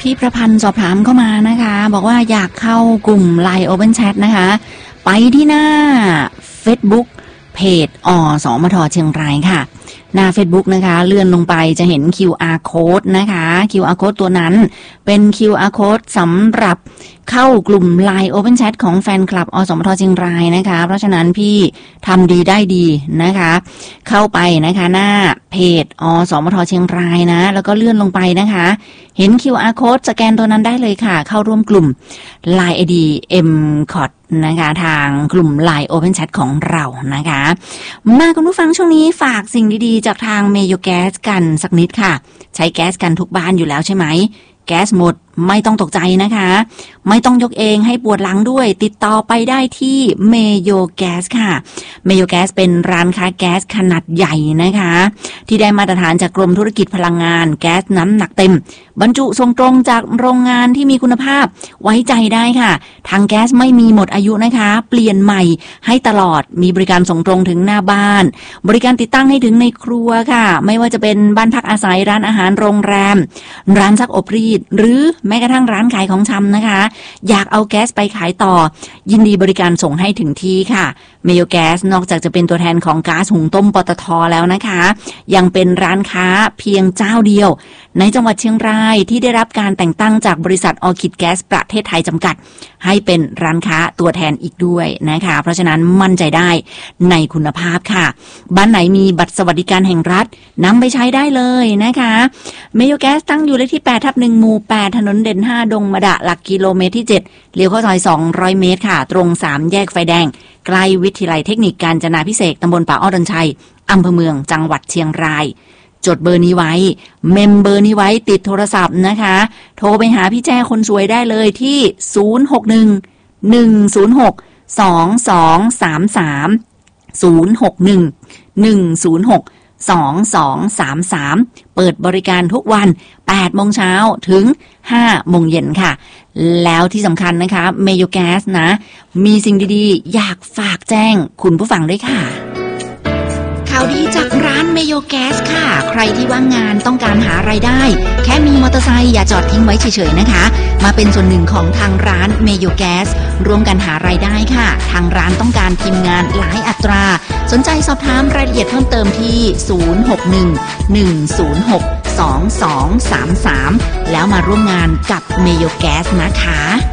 พี่ประพันธ์สอบถามเข้ามานะคะบอกว่าอยากเข้ากลุ่ม LINE Open Chat นะคะไปที่หน้า Facebook เพจสมท.เชียงรายค่ะหน้า Facebook นะคะเลื่อนลงไปจะเห็น QR Code นะคะ QR Code ตัวนั้นเป็น QR Code สำหรับเข้ากลุ่ม LINE Open Chat ของแฟนคลับสมท.เชียงรายนะคะเพราะฉะนั้นพี่ทำดีได้ดีนะคะเข้าไปนะคะหน้าเพจสมท.เชียงรายนะแล้วก็เลื่อนลงไปนะคะเห็น QR Code สแกนตัวนั้นได้เลยค่ะเข้าร่วมกลุ่ม LINE ID MCOT นะคะทางกลุ่ม LINE Open Chat ของเรานะคะมาคุณผู้ฟังช่วงนี้ฝากสิ่งดีๆจากทางเมโยแก๊สกันสักนิดค่ะใช้แก๊สกันทุกบ้านอยู่แล้วใช่ไหมแก๊สหมดไม่ต้องตกใจนะคะไม่ต้องยกเองให้ปวดหลังด้วยติดต่อไปได้ที่เมโยแก๊สค่ะเมโยแก๊สเป็นร้านค้าแก๊สขนาดใหญ่นะคะที่ได้มาตรฐานจากกรมธุรกิจพลังงานแก๊สน้ำหนักเต็มบรรจุส่งตรงจากโรงงานที่มีคุณภาพไว้ใจได้ค่ะทางแก๊สไม่มีหมดอายุนะคะเปลี่ยนใหม่ให้ตลอดมีบริการส่งตรงถึงหน้าบ้านบริการติดตั้งให้ถึงในครัวค่ะไม่ว่าจะเป็นบ้านพักอาศัยร้านอาหารโรงแรมร้านซักอบรีดหรือแม้กระทั่งร้านขายของชำนะคะอยากเอาแก๊สไปขายต่อยินดีบริการส่งให้ถึงที่ค่ะเมโยแก๊สนอกจากจะเป็นตัวแทนของก๊าซหุงต้มปตท.แล้วนะคะยังเป็นร้านค้าเพียงเจ้าเดียวในจังหวัดเชียงรายที่ได้รับการแต่งตั้งจากบริษัทออร์คิดแก๊สประเทศไทยจำกัดให้เป็นร้านค้าตัวแทนอีกด้วยนะคะเพราะฉะนั้นมั่นใจได้ในคุณภาพค่ะบ้านไหนมีบัตรสวัสดิการแห่งรัฐนำไปใช้ได้เลยนะคะเมโยแก๊สตั้งอยู่เลขที่8/1หมู่8ถนนเด่น5ดงมะดะหลักกิโลเมตรที่7เลี้ยวเข้าซอย200เมตรค่ะตรง3แยกไฟแดงใกล้วิทยาลัยเทคนิคกาญจนาภิเษกตำบลป่าอ้อดอนชัยอำเภอเมืองจังหวัดเชียงรายจดเบอร์นี้ไว้เมมเบอร์นี้ไว้ติดโทรศัพท์นะคะโทรไปหาพี่แจ้คนสวยได้เลยที่061-106-2333 เปิดบริการทุกวัน8 โมงเช้าถึง5 โมงเย็นค่ะแล้วที่สำคัญนะคะเมโยแก๊สนะมีสิ่งดีๆอยากฝากแจ้งคุณผู้ฟังด้วยค่ะข่าวดีจากร้านเมโยแก๊สค่ะใครที่ว่างงานต้องการหารายได้แค่มีมอเตอร์ไซค์อย่าจอดทิ้งไว้เฉยๆนะคะมาเป็นส่วนหนึ่งของทางร้านเมโยแก๊สร่วมกันหารายได้ค่ะทางร้านต้องการทีมงานหลายอัตราสนใจสอบถามรายละเอียดเพิ่มเติมที่061-106-2233แล้วมาร่วมงานกับเมโยแก๊สนะคะ